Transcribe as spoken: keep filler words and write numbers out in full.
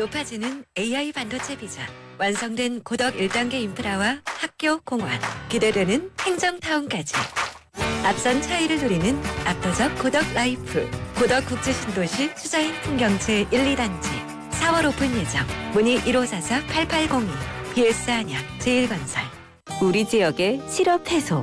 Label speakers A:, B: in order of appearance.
A: 높아지는 에이아이 반도체 비전, 완성된 고덕 일 단계 인프라와 학교, 공원, 기대되는 행정타운까지. 앞선 차이를 노리는 압도적 고덕 라이프. 고덕 국제신도시 수자인 풍경채 일, 이 단지. 사월 오픈 예정. 문의 일오사사 팔팔공이. 비에스 안양 제일건설.
B: 우리 지역의 실업 해소.